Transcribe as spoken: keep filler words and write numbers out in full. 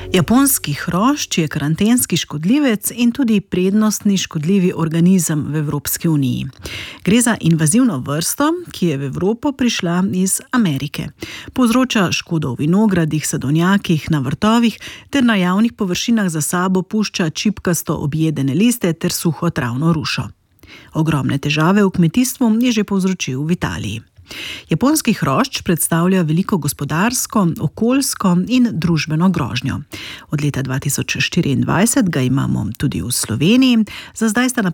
Japonski hrošč je karantenski škodljivec in tudi prednostni škodljivi organizem v Evropski uniji. Gre za invazivno vrsto, ki je v Evropo prišla iz Amerike. Povzroča škodo v vinogradih, sadovnjakih, na vrtovih ter na javnih površinah za sabo pušča čipkasto objedene liste ter suho travno rušo. Ogromne težave v kmetijstvu je že povzročil v Italiji. Japonski hrošč predstavlja veliko gospodarsko, okoljsko in družbeno grožnjo. Od leta dva tisoč štiriindvajset ga imamo tudi v Sloveniji. Za zdaj sta na